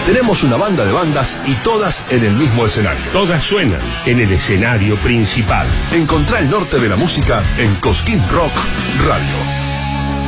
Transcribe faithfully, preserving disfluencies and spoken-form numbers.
Tenemos una banda de bandas y todas en el mismo escenario. Todas suenan en el escenario principal. Encontrá el norte de la música en Cosquín Rock Radio.